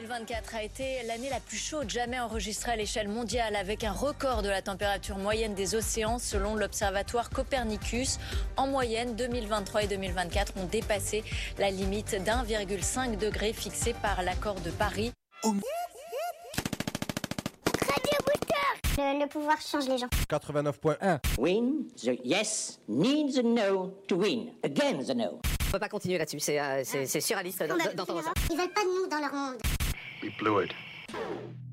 2024 a été l'année la plus chaude jamais enregistrée à l'échelle mondiale, avec un record de la température moyenne des océans selon l'observatoire Copernicus. En moyenne, 2023 et 2024 ont dépassé la limite d'1,5 degré fixée par l'accord de Paris. Le pouvoir change les gens. 89.1. Win, the yes needs a no to win. Again the no. On peut pas continuer là-dessus, c'est surréaliste d'entendre ça. Ils veulent pas de nous dans leur monde. We blew it.